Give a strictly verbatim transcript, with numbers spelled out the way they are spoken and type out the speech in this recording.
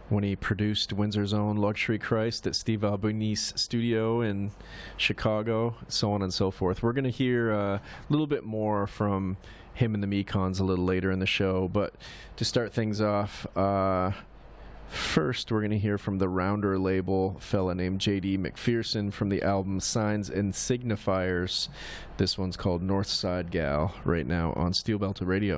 when he produced Windsor's own Luxury Christ at Steve Albini's studio in Chicago, so on and so forth. We're going to hear uh, a little bit more from him and the Mekons a little later in the show, but to start things off, uh, first we're going to hear from the Rounder label, a fella named J D McPherson from the album Signs and Signifiers. This one's called Northside Gal right now on Steel Belted Radio.